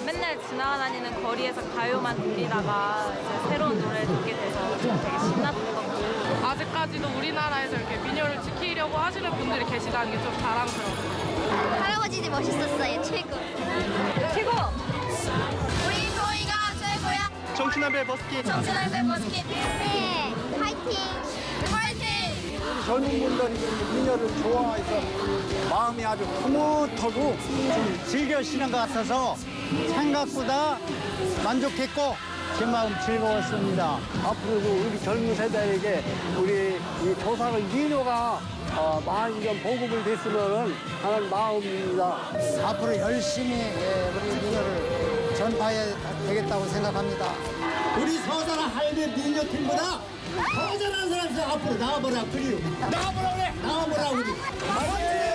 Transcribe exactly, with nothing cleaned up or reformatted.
맨날 지나다니는 거리에서 가요만 들리다가 이제 새로운 노래를 듣게 돼서 좀 되게 신났던 것 같고 아직까지도 우리나라에서 이렇게 민요를 지키려고 하시는 분들이 계시다는 게 좀 자랑스러워요. 할아버지들 멋있었어요. 최고. 최고! 우리 소희가 최고야. 정신한별 버스킹. 정신할배 버스켓. 네. 파이팅. 파이팅. 젊은 분들이 민요를 좋아해서 마음이 아주 흐뭇하고 좀 즐겨 쉬는 것 같아서 생각보다 만족했고 제 마음 즐거웠습니다. 앞으로도 우리 젊은 세대에게 우리 이 조상의 민요가 어, 많이 좀 보급을 됐으면 하는 마음입니다. 앞으로 열심히 예, 우리 민요를 전파해야 되겠다고 생각합니다. 우리 서자나 할배 민요팀보다 더 잘하는 사람이 앞으로 나와보라 그리요. 나와보라 그래. 나와보라 그래.